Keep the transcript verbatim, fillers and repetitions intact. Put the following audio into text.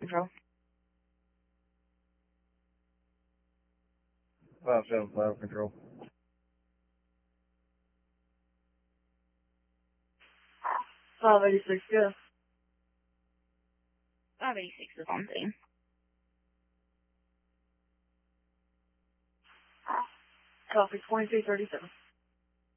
control. five seven five control. five eighty-six, go. five eighty-six is on scene. Copy, twenty-two thirty-seven.